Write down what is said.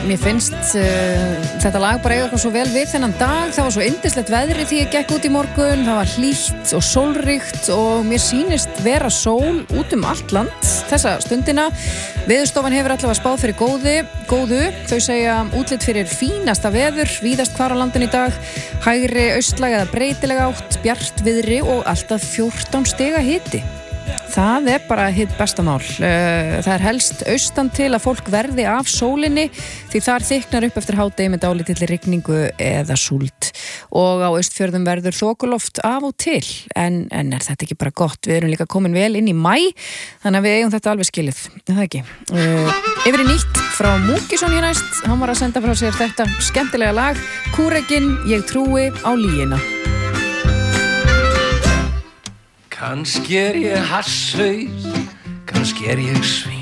mér finnst þetta lag bara eiga eitthvað svo vel við þennan dag. Það var svo yndislegt veðri því ég gekk út í morgun. Það var hlýtt og sólríkt og mér sýnist vera sól út allt land þessa stundina. Veðurstofan hefur allavega spáð fyrir góðu. Þau segja útlit fyrir fínasta veður víðast hvar á landinu í dag. Hægri austlæg eða breytileg átt, bjartviðri og alltaf 14 stiga hiti. Það bara hið besta mál. Það helst austan til að fólk verði af sólinni því þar þykknar upp eftir hádegi með dálítilli rigningu eða súld. Og á Austfjörðum verður þokuloft af og til. En er þetta ekki bara gott? Við erum líka komin vel inn í maí, þannig að við eigum þetta alveg skilið. Það ekki. Yfir í nýtt frá Múkisson hér næst. Hann var að senda frá sér þetta skemmtilega lag. Kúrekinn, ég trúi á lygina. Kannski ég hasshaus, kannski ég svín.